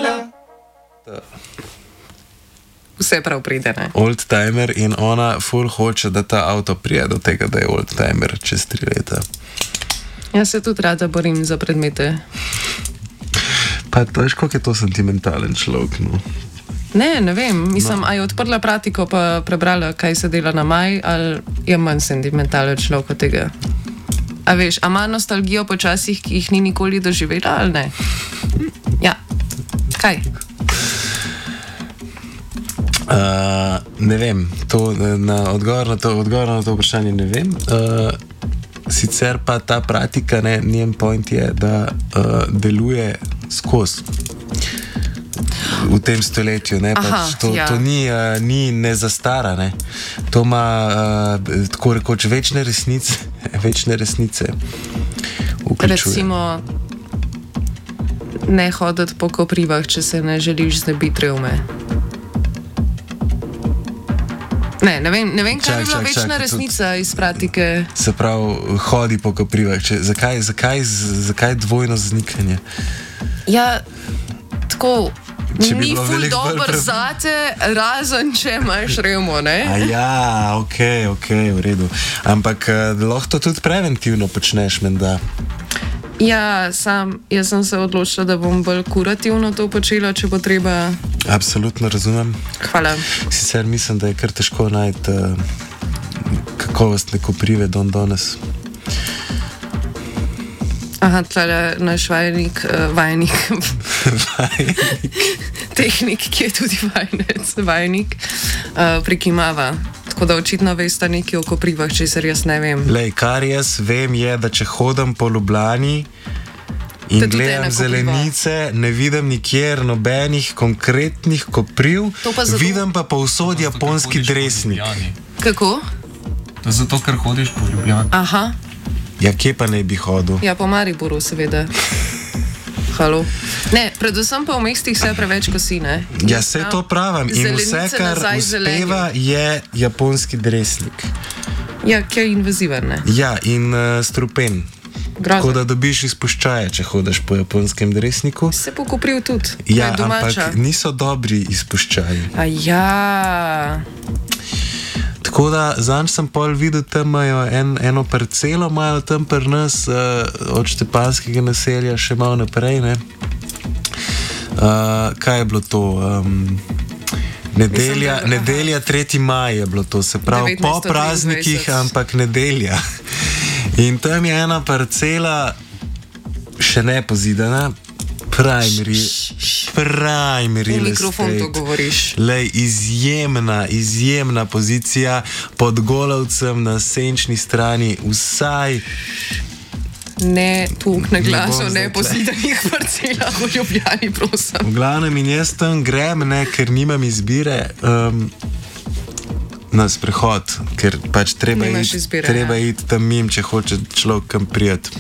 Nedelja. Vse prav pride, ne? Oldtimer in ona ful hoče, da ta avto prije do tega, da je oldtimer čez 3 leta. Jaz se tudi rada borim za predmete. Pa to veš, koliko je to sentimentalen človek, no? Ne vem, mislim, a je odprla pratiko pa prebrala, kaj se dela na maj, ali je manj sentimentalen človek od tega? A veš, a ima nostalgijo po časih, ki jih ni nikoli doživela, ali ne? Ja, kaj? Ne vem, odgovor na to vprašanje ne vem. Sicer pa ta pratika, njen point je, da deluje skozi v tem stoletju. To ni ne zastara. Ne. To ima tako rekoč večne resnice. Recimo ne hoditi po koprivah, če se ne želiš znebiti revme. Ne vem, kaj bi bila večna resnica iz pratike. Se pravi, hodi po koprivah. Zakaj dvojno zanikanje? Ja, tako, ni ful dober zate, razen če imaš revmo, ne? Ja, ok, v redu. Ampak lahko to tudi preventivno počneš, menda. Ja, jaz sem se odločila, da bom bolj kurativno to počela, če bo treba. Absolutno razumem. Hvala. Sicer mislim, da je kar težko najti kakovostne koprive danes. Aha, tlele naš vajnik. Tehnik, ki je tudi vajnik, prikimava. Tako da očitno veste nekaj o koprivah, česar jaz ne vem. Lej, kar jaz vem je, da če hodim po Ljubljani in gledam zelenice, ne vidim nikjer nobenih konkretnih kopriv, vidim pa povsod japonski dresnik. Kako? To je zato, ker hodiš po Ljubljani. Aha. Ja, kje pa ne bi hodil? Ja, po Mariboru, seveda. Halo. Ne, predvsem pa v mestih vse preveč kosi, ne? Ja, vse to pravim. In vse, kar uspeva, je japonski dresnik. Ja, ki je invaziven, ne? Ja, in strupen. Tako da dobiš izpuščaje, če hodiš po japonskem dresniku. Se pokopril tudi. Ja, ampak niso dobri izpuščaji. A ja. Tako da zanj sem pol videl, tam imajo eno parcelo, imajo tam pri nas od Štepanskega naselja še malo naprej, ne. Kaj je bilo to? Nedelja 3. maj je bilo to, se pravi po praznikih, ampak nedelja. In tam je ena parcela še ne pozidana, primary mikrofon to govoriš. Lej, izjemna pozicija pod Golovcem na senčni strani, vsaj ne tuk na glasu, ne pozidanih parcelah v Ljubljani, prosim. V glavnem in jaz tam grem, ker nimam izbire na sprehod, ker pač treba iti tam mim, če hoče človek kam prijeti.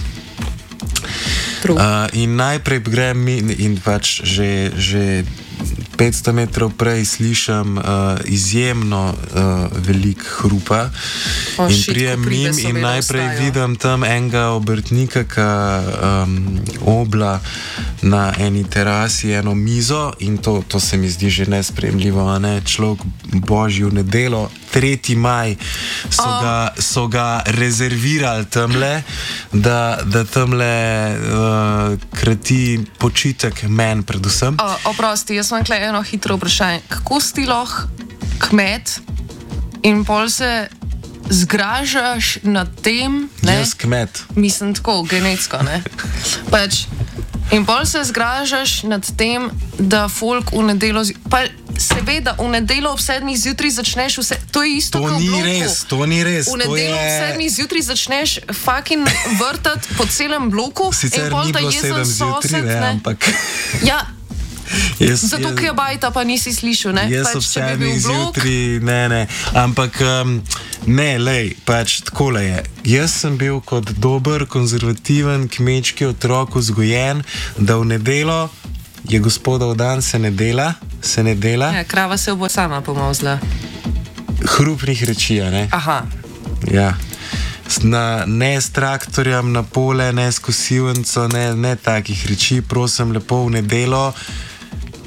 In najprej grem in pač že 500 metrov prej slišim izjemno velik hrupa in prijem mim in najprej vidim tam enega obrtnika, ki obla na eni terasi eno mizo in to se mi zdi že nesprejemljivo, a ne, človek božji v nedeljo, 3. maj so ga rezervirali tamle, da tamle krati počitek men predvsem. Oprosti, jaz imam tukaj eno hitro vprašanje. Kako si lahko kmet in pol se zgražaš nad tem, ne? Jaz kmet. Mislim tako, genetsko, ne? Pač, in pol se zgražaš nad tem, da folk v nedeljo... Pa seveda, v nedeljo ob 7. zjutraj začneš vse... To je isto kot v bloku. To ni res. V nedeljo ob 7. zjutraj začneš fucking vrtati po celem bloku. Sicer ni bilo 7 zjutraj, ne, ampak... Ja, zato, ki je bajta, pa nisi slišal, ne? Jaz ob 7. zjutraj, ne. Ampak, ne, lej, pač takole je. Jaz sem bil kot dober, konzervativen, kmečki otrok vzgojen, da v nedeljo je gospodov dan, se ne dela. Ja, krava se bo sama pomozla. Hrupnih reči, ne? Aha. Ja. Ne s traktorjem na pole, ne s kosilnico, ne takih reči, prosim lepo v nedeljo.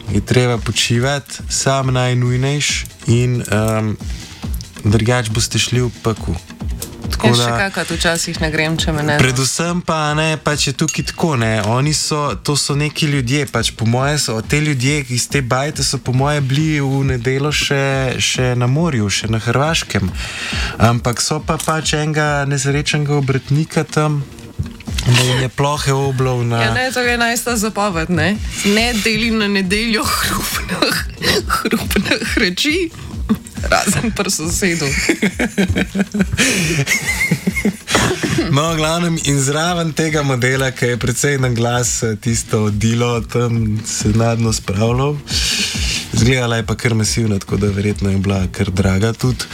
je treba počivati, sam najnujnejš in drugač boste šli v peku. Ja, še kakrat včasih ne grem, če me ne. Predvsem pa ne, pač je tukaj tako, ne, to so neki ljudje, pač po moje so, te ljudje iz te bajte so po moje bili v nedeljo še na morju, še na Hrvaškem, ampak so pa pač enega nesrečnega obratnika tam, da jim je plohe oblov na... Ja, ne, to je 11. zapoved, ne? Ne deli na nedeljo hrupnih reči. Razen pri sosedu. No, glavnem in zraven tega modela, ki je precej na glas tisto dilo, tam se nadno spravljal. Zgledala je pa kar masivna, tako da verjetno je bila kar draga tudi.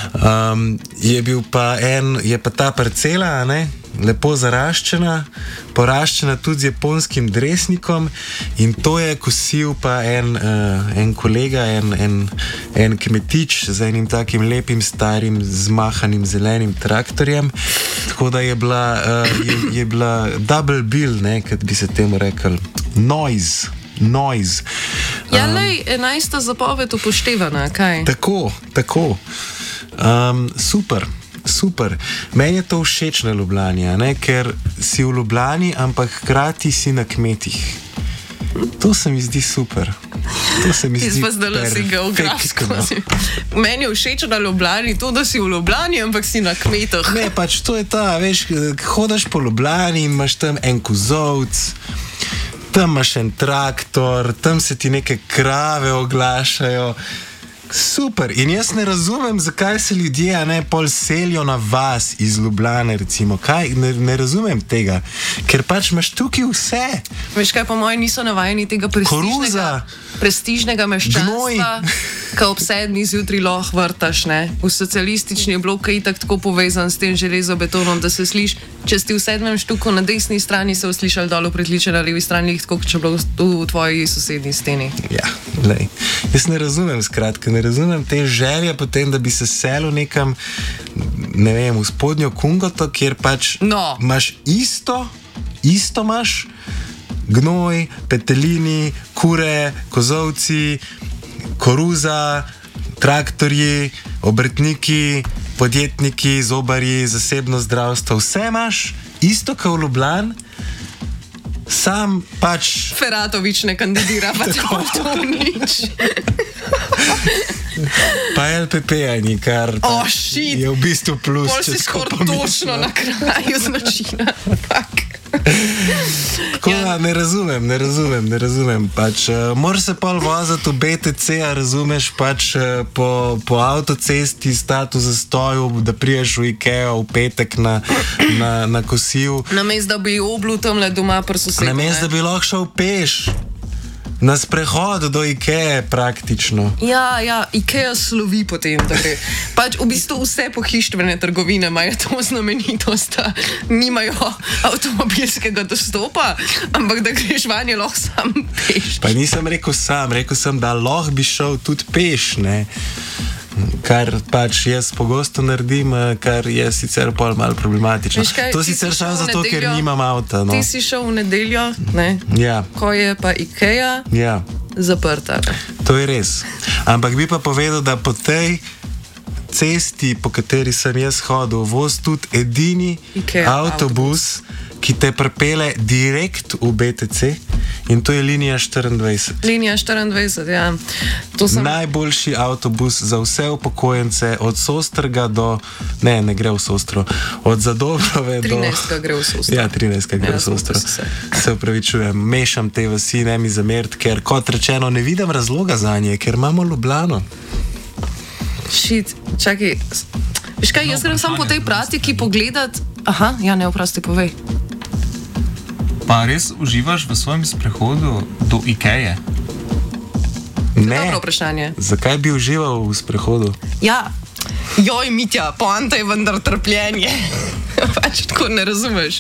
Je pa ta parcela, ne? Lepo zaraščena, poraščena tudi z japonskim dresnikom in to je kosil pa en kolega, en kmetič z enim takim lepim, starim, zmahanim zelenim traktorjem, tako da je bila double bill, ne, kad bi se temu rekel, noise. Ja, lej, 11. zapoved upoštevana, kaj? Tako. Super. Meni je to všeč na Ljubljani, ne? Ker si v Ljubljani, ampak hkrati si na kmetih. To se mi zdi super. To se mi zdi perfektno. Meni je všeč na Ljubljani to, da si v Ljubljani, ampak si na kmetih. Ne, pač to je ta, veš, hodaš po Ljubljani in imaš tam en kozovc, tam imaš en traktor, tam se ti neke krave oglašajo. Super, in jaz ne razumem, zakaj se ljudje pol selijo na vas iz Ljubljane, recimo. Kaj? Ne razumem tega, ker pač imaš tukaj vse. Veš kaj, po mojem niso navajeni tega prestižnega meščanstva, ki ob 7 zjutraj lahko vrtaš, ne? V socialistični blok je itak tako povezan s tem železobetonom, da se sliš, če si v 7. štuku na desni strani se uslišal dol v pritličje, na levi strani, tako če bilo v tvoji sosednji steni. Ja, lej. Jaz ne razumem, skratka, ne razumem te želje potem, da bi se selil nekam, ne vem, v spodnjo Kungoto, kjer pač imaš isto imaš, gnoj, petelini, kure, kozovci, koruza, traktorji, obrtniki, podjetniki, zobarji, zasebno zdravstvo, vse imaš, isto kot v Ljubljani, sam pač... Feratovič ne kandidira, pa to nič. Pa LPP-ani, kar je v bistvu plus. Pol si skoraj točno na kraju značina. Tako da ne razumem. Pač, moraš se pol voziti v BTC, a razumeš, pač po avtocesti stati v zastoju, da priješ v Ikeo v petek na kosil. Namesto da bi oblu tamle doma pri sosedu. Namesto da bi lahko šel peš. Na sprehodu do Ikee praktično. Ja, Ikea slovi potem, da gre. Pač v bistvu vse pohištvene trgovine imajo to znamenitost, da nimajo avtomobilskega dostopa, ampak da greš vanje lahko sam peš. Pa nisem rekel sam, rekel sem, da lahko bi šel tudi peš, ne. Kar pač jaz pogosto naredim, kar je sicer pol malo problematično. To sicer samo zato, ker nimam avta. No. Ti si šel v nedeljo, ne? Ja. Ko je pa Ikea zaprta. To je res. Ampak bi pa povedal, da po tej cesti, po kateri sem jaz hodil, voz tudi edini avtobus, ki te pripelje direkt v BTC in to je linija 24. Linija 24, ja. Najboljši avtobus za vse upokojence, od Sostrga do... Ne gre v Sostro. Od Zadobrove do... 13. gre v Sostro. Ja, 13. gre v Sostro. Se upravičujem, mešam te vasi, ne mi zameriti, ker kot rečeno ne vidim razloga za nje, ker imamo Ljubljano. Čakaj. Veš kaj, jaz grem samo po tej pratiki pogledat... Aha, ja, ne, oprosti, povej. Pa res uživaš v svojem sprehodu do Ikeje? Ne. Dobro vprašanje. Zakaj bi užival v sprehodu? Ja, joj, Mitja, poanta je vendar trpljenje. Pač tako ne razumeš.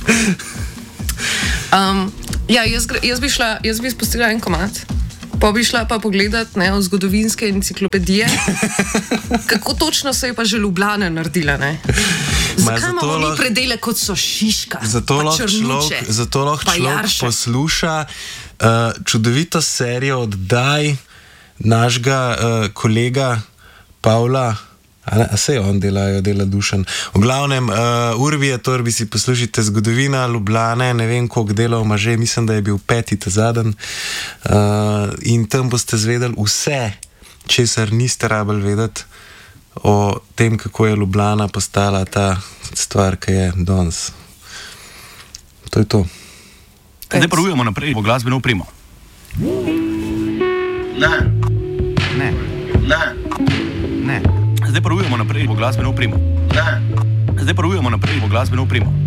Ja, jaz bi spustila en komad. Pa bi šla pa pogledat v zgodovinske enciklopedije, kako točno se je pa že Ljubljana naredila, ne? Zakaj imamo mi predele, kot so Šiška, zato pa Črnuče, lahko človek posluša čudovito serijo oddaj našega kolega Pavla. A se on dela Dušan. V glavnem, Urbi je to, bi si poslušajte zgodovina Ljubljane, ne vem koliko delov ima že, mislim, da je bil 5. ta zadnji. In tam boste zvedeli vse, česar niste rabili vedeti o tem, kako je Ljubljana postala ta stvar, ki je danes. To je to. Zdaj pravujemo naprej po glasbeno opremo. Ne. Ne. Ne. Ne. Zdaj pravujemo naprej po glasbeno opremo. Ne. Zdaj pravujemo naprej po glasbeno opremo.